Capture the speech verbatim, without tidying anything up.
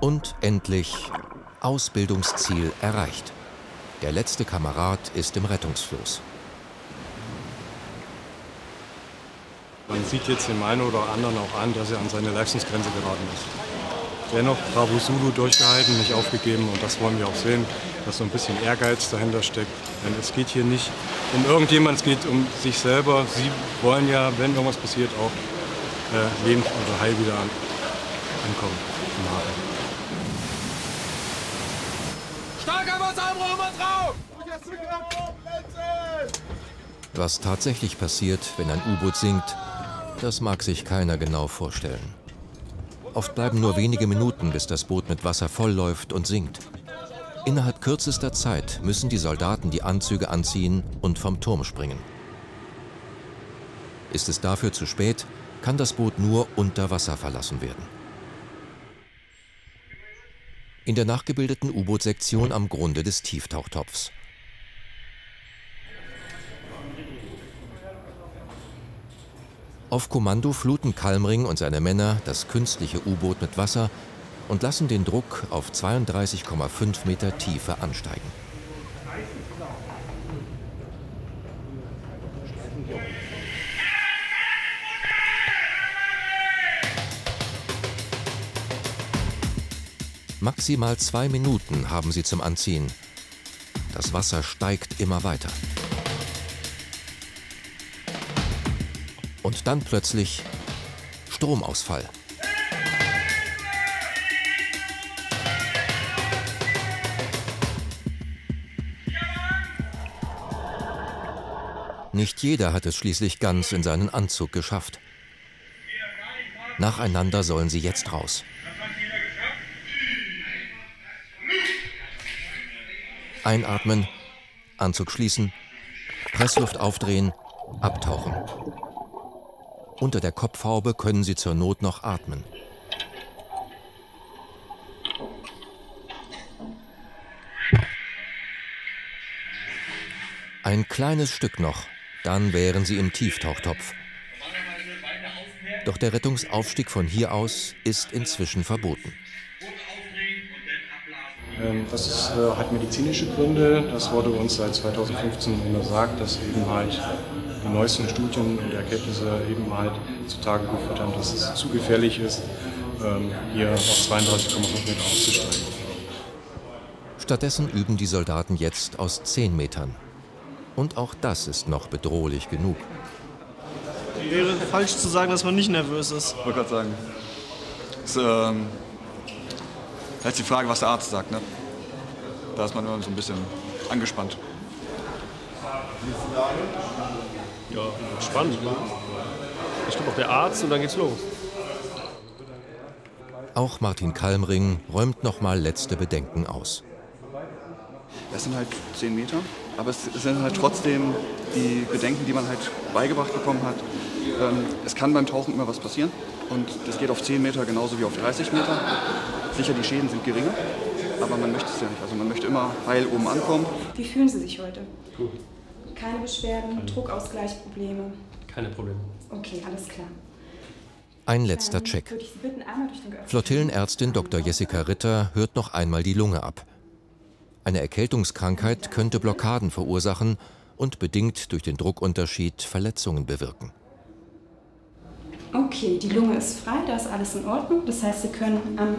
Und endlich Ausbildungsziel erreicht. Der letzte Kamerad ist im Rettungsfloß. Man sieht jetzt dem einen oder anderen auch an, dass er an seine Leistungsgrenze geraten ist. Dennoch Bravo Zulu durchgehalten, nicht aufgegeben, und das wollen wir auch sehen, dass so ein bisschen Ehrgeiz dahinter steckt. Denn es geht hier nicht um irgendjemand, es geht um sich selber. Sie wollen ja, wenn irgendwas passiert, auch äh, lebend oder heil wieder an, ankommen im Hafen. Was tatsächlich passiert, wenn ein U-Boot sinkt, das mag sich keiner genau vorstellen. Oft bleiben nur wenige Minuten, bis das Boot mit Wasser vollläuft und sinkt. Innerhalb kürzester Zeit müssen die Soldaten die Anzüge anziehen und vom Turm springen. Ist es dafür zu spät, kann das Boot nur unter Wasser verlassen werden. In der nachgebildeten U-Boot-Sektion am Grunde des Tieftauchtopfs. Auf Kommando fluten Kalmring und seine Männer das künstliche U-Boot mit Wasser und lassen den Druck auf zweiunddreißig Komma fünf Meter Tiefe ansteigen. Maximal zwei Minuten haben sie zum Anziehen. Das Wasser steigt immer weiter. Und dann plötzlich Stromausfall. Nicht jeder hat es schließlich ganz in seinen Anzug geschafft. Nacheinander sollen sie jetzt raus. Einatmen, Anzug schließen, Pressluft aufdrehen, abtauchen. Unter der Kopfhaube können sie zur Not noch atmen. Ein kleines Stück noch, dann wären sie im Tieftauchtopf. Doch der Rettungsaufstieg von hier aus ist inzwischen verboten. Das ist, äh, hat medizinische Gründe. Das wurde uns seit zweitausendfünfzehn untersagt, dass eben halt die neuesten Studien und Erkenntnisse eben halt zutage geführt haben, dass es zu gefährlich ist, ähm, hier auf zweiunddreißig Komma fünf Meter auszusteigen. Stattdessen üben die Soldaten jetzt aus zehn Metern. Und auch das ist noch bedrohlich genug. Wäre falsch zu sagen, dass man nicht nervös ist. Ich wollte gerade sagen. Das, ähm, das ist die Frage, was der Arzt sagt. Ne? Da ist man immer so ein bisschen angespannt. Ja, spannend. Ich komme auch der Arzt und dann geht's los. Auch Martin Kalmring räumt noch mal letzte Bedenken aus. Das sind halt zehn Meter, aber es sind halt trotzdem die Bedenken, die man halt beigebracht bekommen hat. Ähm, es kann beim Tauchen immer was passieren und das geht auf zehn Meter genauso wie auf dreißig Meter. Sicher, die Schäden sind geringer, aber man möchte es ja nicht. Also man möchte immer heil oben ankommen. Wie fühlen Sie sich heute? Gut. Keine Beschwerden, Keine. Druckausgleichsprobleme? Keine Probleme. Okay, alles klar. Ein letzter Dann Check. würde ich Sie bitten, einmal durch den geöffneten Flottillenärztin Doktor Jessica Ritter hört noch einmal die Lunge ab. Eine Erkältungskrankheit könnte Blockaden verursachen und bedingt durch den Druckunterschied Verletzungen bewirken. Okay, die Lunge ist frei, da ist alles in Ordnung. Das heißt, Sie können am